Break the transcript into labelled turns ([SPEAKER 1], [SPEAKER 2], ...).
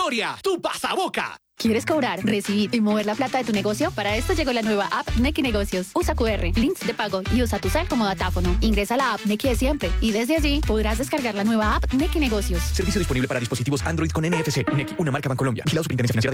[SPEAKER 1] Gloria, tu pasaboca.
[SPEAKER 2] ¿Quieres cobrar, recibir y mover la plata de tu negocio? Para esto llegó la nueva app Nequi Negocios. Usa QR, links de pago y usa tu cel como datáfono. Ingresa a la app Nequi de siempre y desde allí podrás descargar la nueva app Nequi Negocios.
[SPEAKER 3] Servicio disponible para dispositivos Android con NFC. Nequi, una marca Bancolombia. Vigilado Superintendencia Financiera de